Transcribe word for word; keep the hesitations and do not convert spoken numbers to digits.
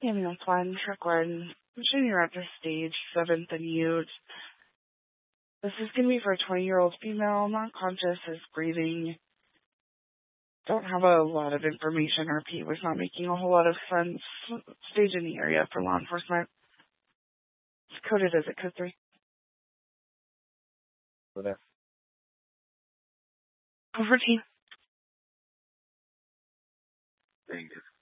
Ambulance one, Truck one, pushing you up to stage seventh and Ute. This is going to be for a twenty-year-old female, not conscious, is breathing. Don't have a lot of information. Our P was not making a whole lot of sense. Stage in the area for law enforcement. It's coded as a code three. Over there. Over team. Thank you.